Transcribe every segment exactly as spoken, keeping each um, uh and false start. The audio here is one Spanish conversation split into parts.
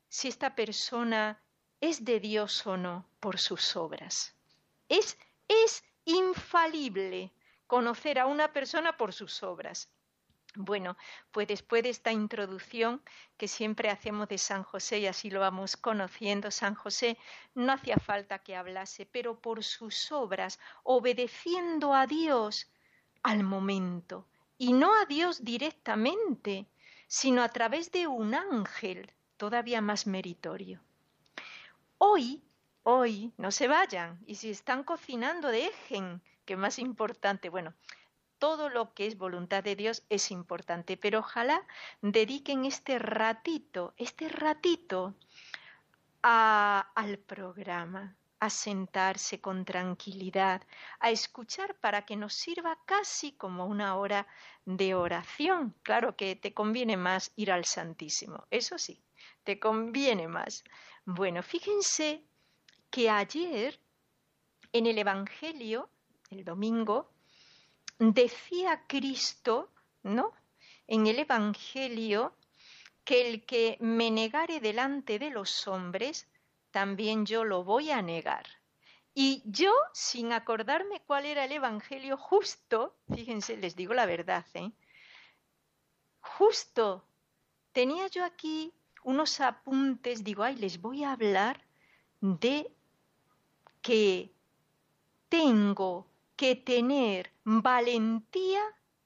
si esta persona es de Dios o no por sus obras. Es, es infalible conocer a una persona por sus obras. Bueno, pues después de esta introducción que siempre hacemos de San José y así lo vamos conociendo, San José no hacía falta que hablase, pero por sus obras, obedeciendo a Dios al momento, y no a Dios directamente, sino a través de un ángel todavía más meritorio. Hoy, hoy, no se vayan, y si están cocinando, dejen, que más importante, bueno, todo lo que es voluntad de Dios es importante, pero ojalá dediquen este ratito, este ratito a, al programa, a sentarse con tranquilidad, a escuchar para que nos sirva casi como una hora de oración. Claro que te conviene más ir al Santísimo, eso sí, te conviene más. Bueno, fíjense que ayer en el Evangelio, el domingo, decía Cristo, ¿no? En el Evangelio, que el que me negare delante de los hombres, también yo lo voy a negar. Y yo, sin acordarme cuál era el Evangelio, justo, fíjense, les digo la verdad, ¿eh? Justo tenía yo aquí unos apuntes, digo, ay, les voy a hablar de que tengo que tener valentía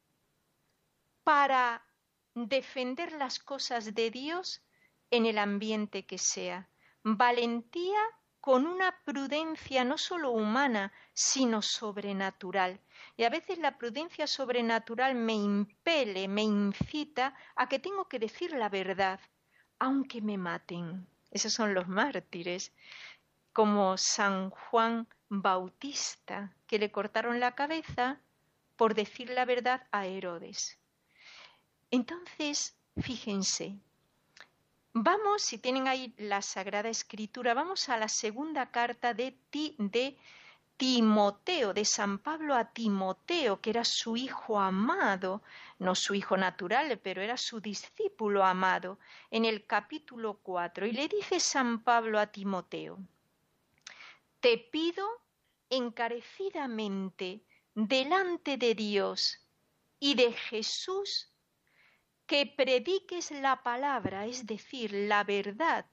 para defender las cosas de Dios en el ambiente que sea. Valentía con una prudencia no solo humana, sino sobrenatural. Y a veces la prudencia sobrenatural me impele, me incita a que tengo que decir la verdad, aunque me maten. Esos son los mártires, como San Juan Bautista, que le cortaron la cabeza por decir la verdad a Herodes. Entonces, fíjense, vamos, si tienen ahí la Sagrada Escritura, vamos a la segunda carta de, Ti, de Timoteo, de San Pablo a Timoteo, que era su hijo amado, no su hijo natural, pero era su discípulo amado, en el capítulo cuatro. Y le dice San Pablo a Timoteo, te pido encarecidamente delante de Dios y de Jesús, que prediques la palabra, es decir, la verdad,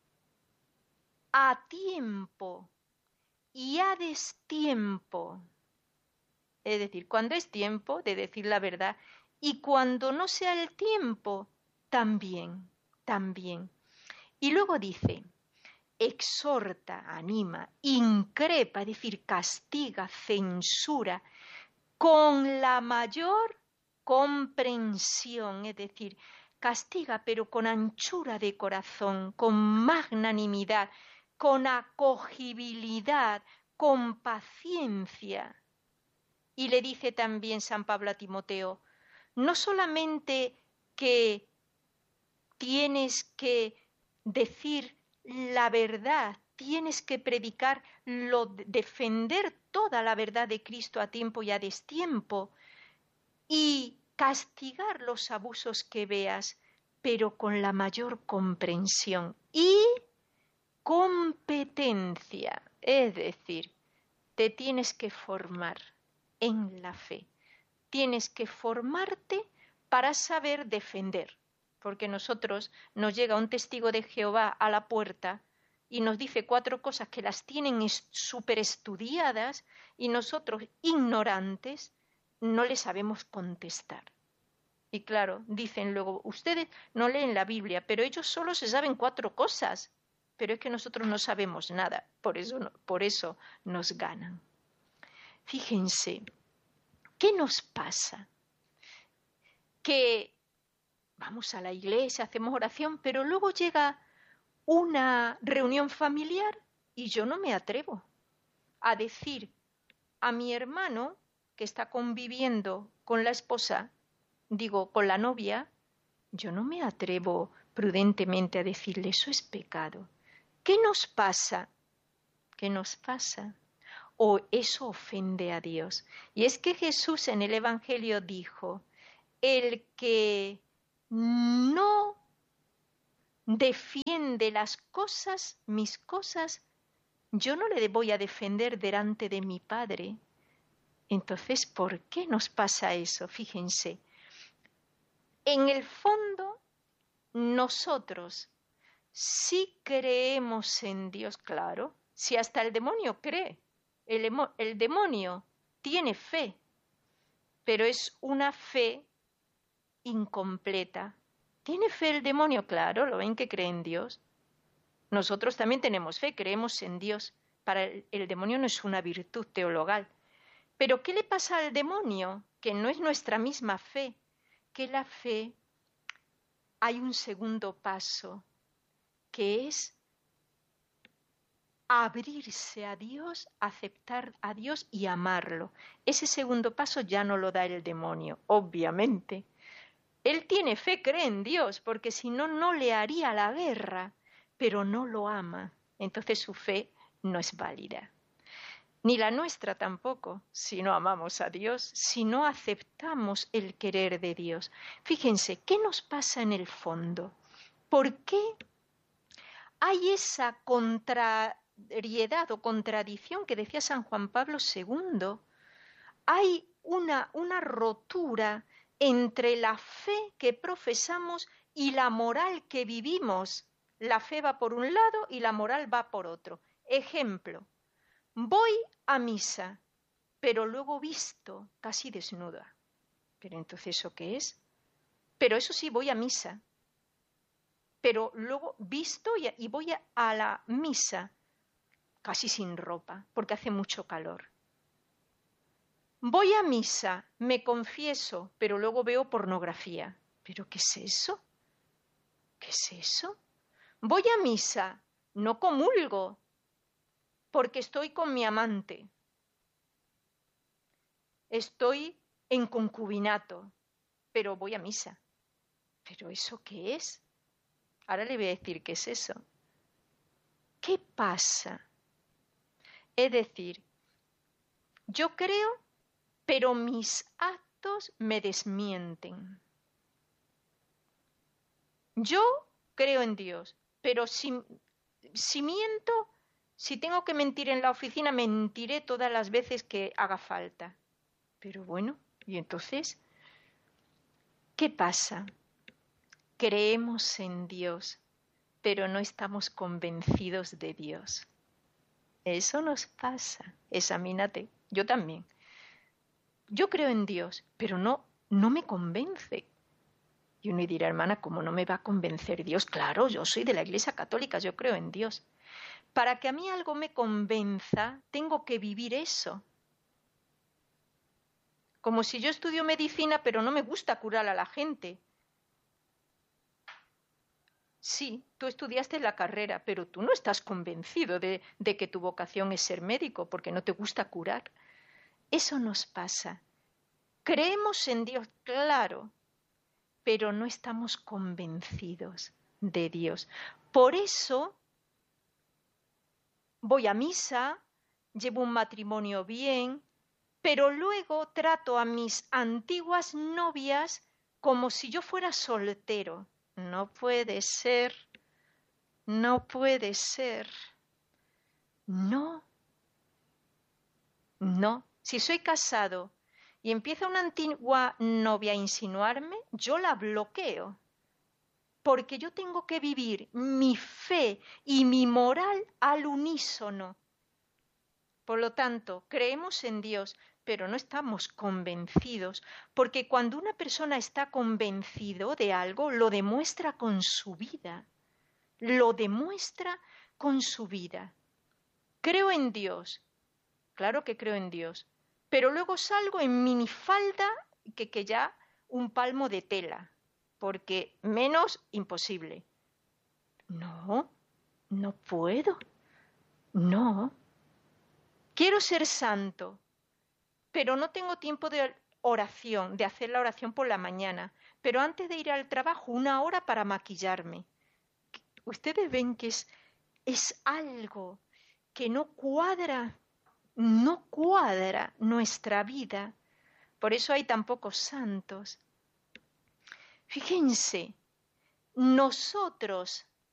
a tiempo y a destiempo. Es decir, cuando es tiempo de decir la verdad y cuando no sea el tiempo, también, también. Y luego dice, exhorta, anima, increpa, es decir, castiga, censura, con la mayor comprensión, es decir, castiga pero con anchura de corazón, con magnanimidad, con acogibilidad, con paciencia. Y le dice también San Pablo a Timoteo, no solamente que tienes que decir la verdad, tienes que predicar, lo, defender toda la verdad de Cristo a tiempo y a destiempo y castigar los abusos que veas, pero con la mayor comprensión y competencia. Es decir, te tienes que formar en la fe, tienes que formarte para saber defender. Porque nosotros nos llega un testigo de Jehová a la puerta y nos dice cuatro cosas que las tienen súper estudiadas y nosotros, ignorantes, no le sabemos contestar. Y claro, dicen luego, ustedes no leen la Biblia, pero ellos solo se saben cuatro cosas. Pero es que nosotros no sabemos nada, por eso, no, por eso nos ganan. Fíjense, ¿qué nos pasa? Que vamos a la iglesia, hacemos oración, pero luego llega una reunión familiar y yo no me atrevo a decir a mi hermano que está conviviendo con la esposa, digo, con la novia, yo no me atrevo prudentemente a decirle eso es pecado. ¿Qué nos pasa? ¿Qué nos pasa? O eso ofende a Dios. Y es que Jesús en el Evangelio dijo, el que no defiende las cosas, mis cosas, yo no le voy a defender delante de mi Padre. Entonces, ¿por qué nos pasa eso? Fíjense, en el fondo, nosotros sí creemos en Dios, claro, si hasta el demonio cree, el, el demonio tiene fe, pero es una fe incompleta. ¿Tiene fe el demonio? Claro, lo ven que cree en Dios. Nosotros también tenemos fe, creemos en Dios. Para el, el demonio no es una virtud teologal. Pero ¿qué le pasa al demonio? Que no es nuestra misma fe, que la fe hay un segundo paso, que es abrirse a Dios, aceptar a Dios y amarlo. Ese segundo paso ya no lo da el demonio, obviamente. Él tiene fe, cree en Dios, porque si no, no le haría la guerra, pero no lo ama. Entonces su fe no es válida. Ni la nuestra tampoco, si no amamos a Dios, si no aceptamos el querer de Dios. Fíjense, ¿qué nos pasa en el fondo? ¿Por qué hay esa contrariedad o contradicción que decía San Juan Pablo segundo? Hay una, una rotura entre la fe que profesamos y la moral que vivimos. La fe va por un lado y la moral va por otro. Ejemplo, voy a misa, pero luego visto casi desnuda. ¿Pero entonces eso qué es? Pero eso sí, voy a misa. Pero luego visto y, y voy a, a la misa casi sin ropa, porque hace mucho calor. Voy a misa, me confieso, pero luego veo pornografía. ¿Pero qué es eso? ¿Qué es eso? Voy a misa, no comulgo, porque estoy con mi amante. Estoy en concubinato, pero voy a misa. ¿Pero eso qué es? Ahora le voy a decir qué es eso. ¿Qué pasa? Es decir, yo creo, pero mis actos me desmienten. Yo creo en Dios, pero si, si miento, si tengo que mentir en la oficina, mentiré todas las veces que haga falta. Pero bueno, ¿y entonces qué pasa? Creemos en Dios, pero no estamos convencidos de Dios. Eso nos pasa. Examínate. Yo también. Yo creo en Dios, pero no, no me convence. Y uno dirá, hermana, ¿cómo no me va a convencer Dios? Claro, yo soy de la Iglesia Católica, yo creo en Dios. Para que a mí algo me convenza, tengo que vivir eso. Como si yo estudio medicina, pero no me gusta curar a la gente. Sí, tú estudiaste la carrera, pero tú no estás convencido de, de que tu vocación es ser médico, porque no te gusta curar. Eso nos pasa. Creemos en Dios, claro, pero no estamos convencidos de Dios. Por eso voy a misa, llevo un matrimonio bien, pero luego trato a mis antiguas novias como si yo fuera soltero. No puede ser, no puede ser. No, no. Si soy casado y empieza una antigua novia a insinuarme, yo la bloqueo. Porque yo tengo que vivir mi fe y mi moral al unísono. Por lo tanto, creemos en Dios, pero no estamos convencidos, porque cuando una persona está convencido de algo, lo demuestra con su vida. Lo demuestra con su vida. Creo en Dios. Claro que creo en Dios. Pero luego salgo en minifalda que, que ya un palmo de tela. Porque menos imposible. No, no puedo. No. Quiero ser santo, pero no tengo tiempo de oración, de hacer la oración por la mañana. Pero antes de ir al trabajo, una hora para maquillarme. Ustedes ven que es, es algo que no cuadra, no cuadra nuestra vida. Por eso hay tan pocos santos. Fíjense, nosotros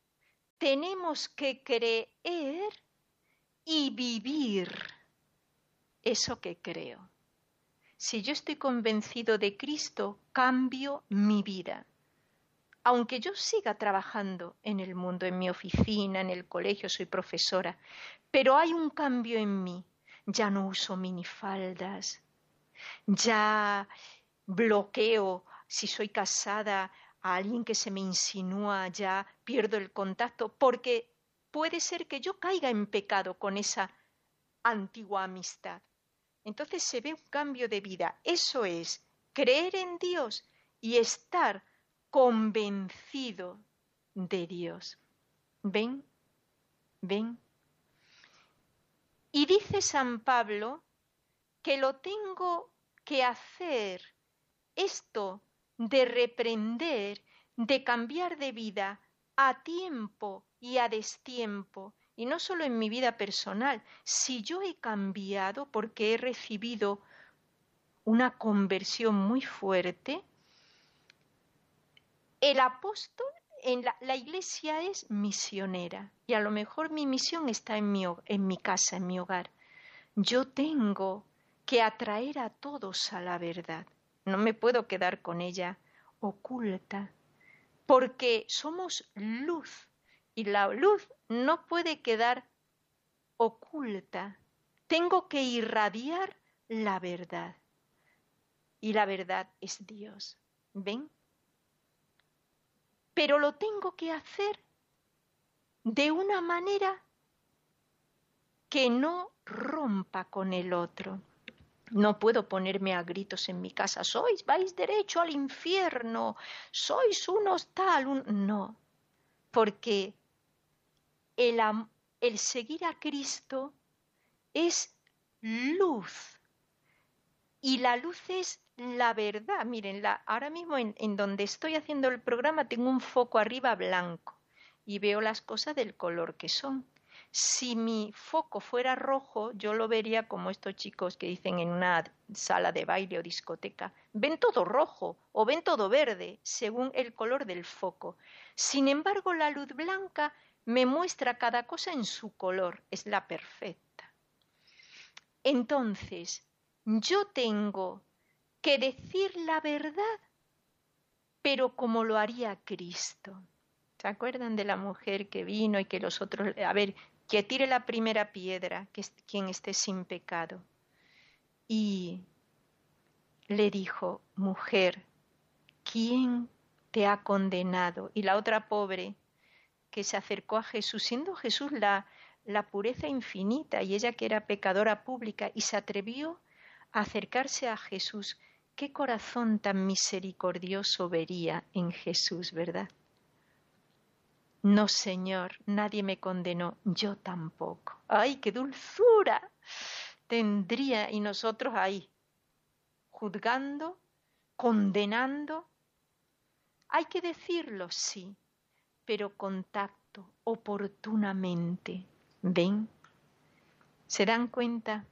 tenemos que creer y vivir eso que creo. Si yo estoy convencido de Cristo, cambio mi vida. Aunque yo siga trabajando en el mundo, en mi oficina, en el colegio, soy profesora, pero hay un cambio en mí. Ya no uso minifaldas, ya bloqueo, si soy casada, a alguien que se me insinúa, ya pierdo el contacto, porque puede ser que yo caiga en pecado con esa antigua amistad. Entonces se ve un cambio de vida. Eso es creer en Dios y estar convencido de Dios. ¿Ven? ¿Ven? Y dice San Pablo que lo tengo que hacer, esto de reprender, de cambiar de vida a tiempo y a destiempo. Y no solo en mi vida personal, si yo he cambiado porque he recibido una conversión muy fuerte, el apóstol en la, la iglesia es misionera y a lo mejor mi misión está en mi, en mi casa, en mi hogar. Yo tengo que atraer a todos a la verdad. No me puedo quedar con ella oculta, porque somos luz y la luz no puede quedar oculta. Tengo que irradiar la verdad y la verdad es Dios. ¿Ven? Pero lo tengo que hacer de una manera que no rompa con el otro. No puedo ponerme a gritos en mi casa, sois, vais derecho al infierno, sois unos tal, un... no, porque el, el seguir a Cristo es luz y la luz es la verdad. Miren, la, ahora mismo en, en donde estoy haciendo el programa tengo un foco arriba blanco y veo las cosas del color que son. Si mi foco fuera rojo, yo lo vería como estos chicos que dicen en una sala de baile o discoteca, ven todo rojo o ven todo verde, según el color del foco. Sin embargo, la luz blanca me muestra cada cosa en su color, es la perfecta. Entonces, yo tengo que decir la verdad, pero como lo haría Cristo. ¿Se acuerdan de la mujer que vino y que los otros, a ver, que tire la primera piedra, que es quien esté sin pecado? Y le dijo, mujer, ¿quién te ha condenado? Y la otra pobre que se acercó a Jesús, siendo Jesús la, la pureza infinita y ella que era pecadora pública, y se atrevió a acercarse a Jesús. Qué corazón tan misericordioso vería en Jesús, ¿verdad? No, Señor, nadie me condenó, yo tampoco. ¡Ay, qué dulzura tendría! Y nosotros ahí, juzgando, condenando. Hay que decirlo, sí, pero con tacto, oportunamente. ¿Ven? ¿Se dan cuenta?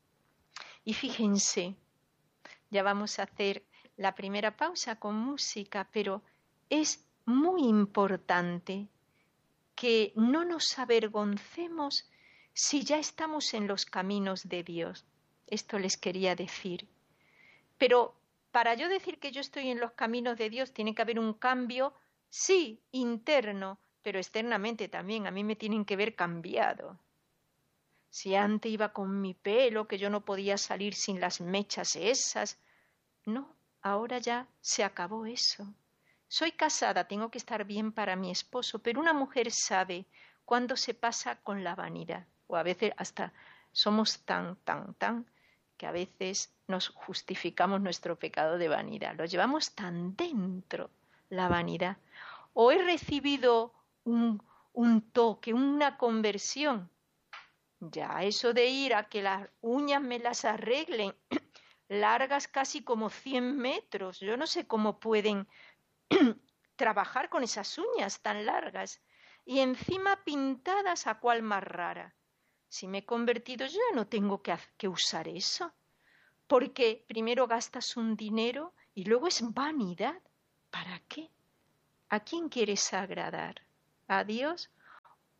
Y fíjense, ya vamos a hacer la primera pausa con música, pero es muy importante que no nos avergoncemos si ya estamos en los caminos de Dios. Esto les quería decir. Pero para yo decir que yo estoy en los caminos de Dios, tiene que haber un cambio, sí, interno, pero externamente también. A mí me tienen que ver cambiado. Si antes iba con mi pelo, que yo no podía salir sin las mechas esas, no, ahora ya se acabó eso. Soy casada, tengo que estar bien para mi esposo, pero una mujer sabe cuándo se pasa con la vanidad. O a veces hasta somos tan, tan, tan, que a veces nos justificamos nuestro pecado de vanidad. Lo llevamos tan dentro, la vanidad. O he recibido un, un toque, una conversión. Ya, eso de ir a que las uñas me las arreglen, largas casi como cien metros. Yo no sé cómo pueden trabajar con esas uñas tan largas y encima pintadas a cual más rara. Si me he convertido yo no tengo que, que usar eso, porque primero gastas un dinero y luego es vanidad. ¿Para qué? ¿A quién quieres agradar? ¿A Dios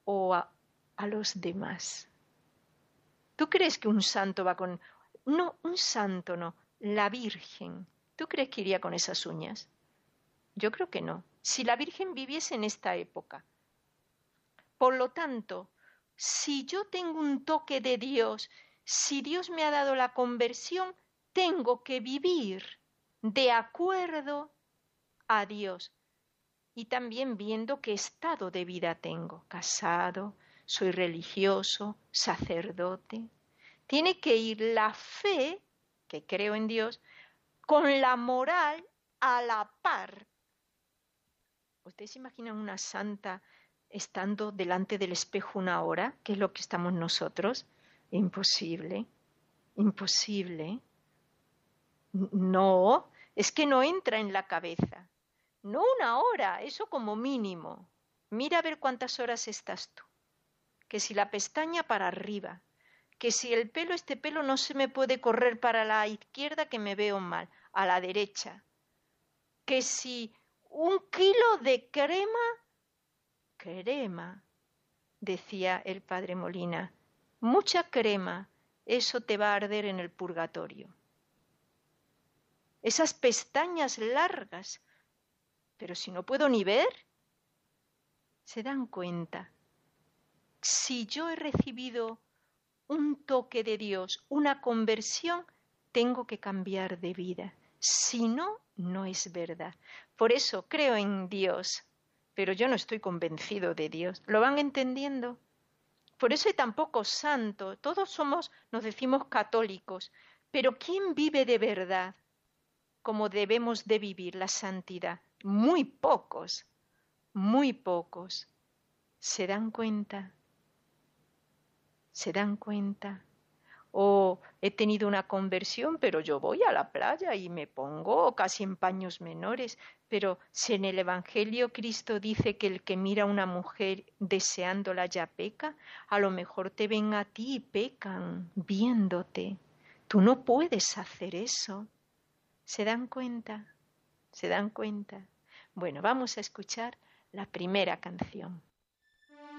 o a, a los demás? ¿Tú crees que un santo va con... No, un santo no, la Virgen. ¿Tú crees que iría con esas uñas? Yo creo que no. Si la Virgen viviese en esta época. Por lo tanto, si yo tengo un toque de Dios, si Dios me ha dado la conversión, tengo que vivir de acuerdo a Dios. Y también viendo qué estado de vida tengo. Casado, soy religioso, sacerdote. Tiene que ir la fe, que creo en Dios, con la moral a la par. ¿Ustedes se imaginan una santa estando delante del espejo una hora? ¿Qué es lo que estamos nosotros? Imposible, imposible. No, es que no entra en la cabeza. No una hora, eso como mínimo. Mira a ver cuántas horas estás tú. Que si la pestaña para arriba, que si el pelo, este pelo no se me puede correr para la izquierda que me veo mal, a la derecha. Que si un kilo de crema, crema, decía el padre Molina, mucha crema, eso te va a arder en el purgatorio. Esas pestañas largas, pero si no puedo ni ver, ¿se dan cuenta? Si yo he recibido un toque de Dios, una conversión, tengo que cambiar de vida. Si no, no es verdad. Por eso creo en Dios, pero yo no estoy convencido de Dios. ¿Lo van entendiendo? Por eso hay tan pocos santos. Todos somos, nos decimos católicos, pero ¿quién vive de verdad como debemos de vivir la santidad? Muy pocos, muy pocos. ¿Se dan cuenta? ¿Se dan cuenta? O oh, he tenido una conversión, pero yo voy a la playa y me pongo casi en paños menores. Pero si en el Evangelio Cristo dice que el que mira a una mujer deseándola ya peca, a lo mejor te ven a ti y pecan viéndote. Tú no puedes hacer eso. ¿Se dan cuenta? ¿Se dan cuenta? Bueno, vamos a escuchar la primera canción.